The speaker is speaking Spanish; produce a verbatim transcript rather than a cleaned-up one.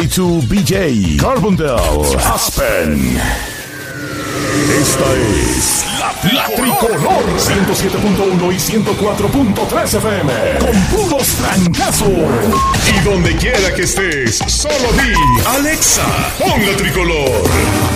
dos B J, Carbondale, Aspen. Esta es La, la Tricolor ciento siete punto uno y ciento cuatro punto tres F M. Con puros trancazos. Y donde quiera que estés, solo di Alexa, pon La Tricolor.